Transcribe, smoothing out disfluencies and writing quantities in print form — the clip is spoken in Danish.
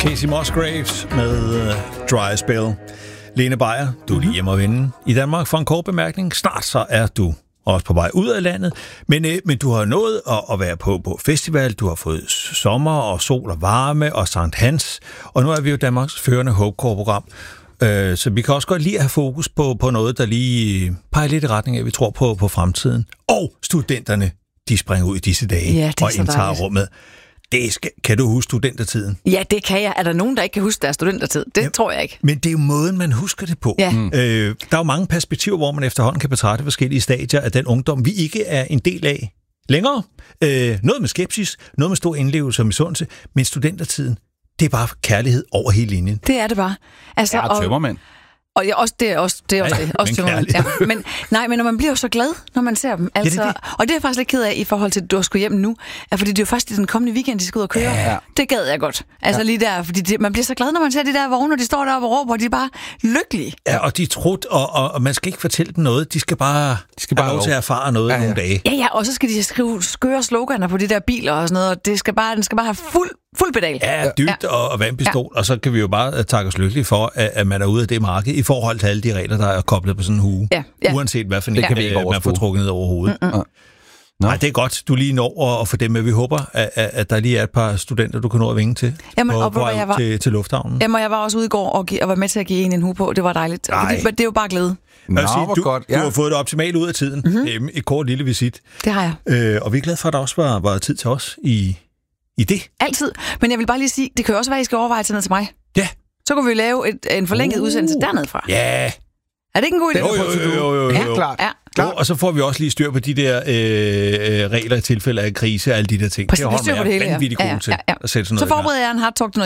Casey Musgraves med Dry Spell. Lene Beyer, du er lige hjemme og vende i Danmark for en kort bemærkning. Snart så er du også på vej ud af landet, men du har nået at være på festival, du har fået sommer og sol og varme og Sankt Hans, og nu er vi jo Danmarks førende Hopecore-program. Så vi kan også godt lide at have fokus på noget, der lige peger lidt i retning af, at vi tror på fremtiden. Og studenterne, de springer ud i disse dage og indtager rummet. Kan du huske studentertiden? Ja, det kan jeg. Er der nogen, der ikke kan huske deres studentertid? Det tror jeg ikke. Men det er jo måden, man husker det på. Ja. Der er jo mange perspektiver, hvor man efterhånden kan betragte forskellige stadier af den ungdom, vi ikke er en del af længere. Noget med skepsis, noget med stor indlevelse og misundelse, men studentertiden, det er bare kærlighed over hele linjen. Det er det bare. Altså, ja, tømmermænd. Og det er også det. Men når man bliver jo så glad, når man ser dem. Altså, det. Og det er jeg faktisk lidt ked af i forhold til, at du skal hjem nu. Fordi det er jo først i den kommende weekend, de skal ud og køre. Ja. Det gad jeg godt. Altså lige der, fordi man bliver så glad, når man ser de der vogne, og de står deroppe og råber, og de er bare lykkelige. Ja, og de er trudt, og man skal ikke fortælle dem noget. De skal bare have lov til at erfare noget nogle dage. Ja, og så skal de skrive skøre sloganer på de der biler og sådan noget, og den skal bare have fuld pedal. Ja, dybt og vandpistol, og så kan vi jo bare takke os lykkelige for, at man er ude af det marked i forhold til alle de regler, der er koblet på sådan en hue. Ja. Uanset hvad for en man får trukket ned over hovedet. Nej, det er godt. Du lige når at få dem med. Vi håber, at der lige er et par studenter, du kan nå at vinge til til lufthavnen. Jamen, jeg var også ude i går og var med til at give en hue på. Det var dejligt. Det er jo bare glæde. Du har fået det optimalt ud af tiden. Mm-hmm. Et kort lille visit. Det har jeg. Og vi er glade for, at der også var tid til os i det. Altid. Men jeg vil bare lige sige, det kan jo også være, at I skal overveje til ned til mig. Ja. Så kunne vi lave en forlænget udsendelse dernede fra. Ja. Er det ikke en god idé? Jo. Ja, klart. Ja. Og så får vi også lige styr på de der regler i tilfælde af krise og alle de der ting. Præcis, vi styr på det hele. Vanvittigt gode til at sætte sådan noget. Så forbereder jeg en hard talk